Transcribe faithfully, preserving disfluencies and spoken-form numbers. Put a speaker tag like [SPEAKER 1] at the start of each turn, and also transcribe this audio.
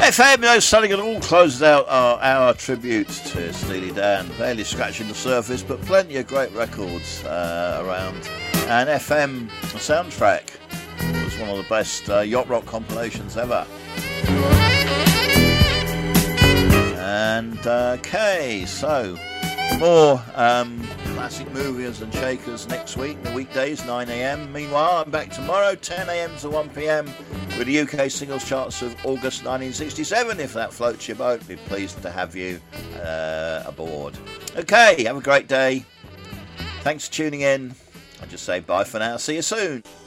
[SPEAKER 1] F M, you know, Sullivan all closes out our, our tributes to Steely Dan. Barely scratching the surface, but plenty of great records uh, around. And F M soundtrack was one of the best uh, yacht rock compilations ever. And uh, okay, so more um, classic movies and shakers next week, the weekdays, nine a.m. Meanwhile, I'm back tomorrow, ten a.m. to one p.m. with the U K singles charts of August nineteen sixty-seven. If that floats your boat, be pleased to have you uh, aboard. Okay, have a great day. Thanks for tuning in. I'll just say bye for now. See you soon.